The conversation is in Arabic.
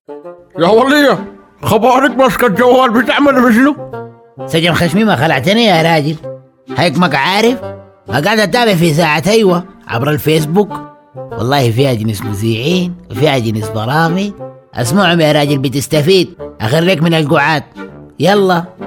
يا ولية، خبارك ماسكة الجوال بتعمل شنو؟ سجن خشمي ما خلعتني يا راجل. هيك ما عارف، قاعد اتابع في ساعة ايوه عبر الفيسبوك. والله فيها جنس مذيعين وفيها جنس برامج. اسمعهم يا راجل بتستفيد. اخريك من القعاد. يلا.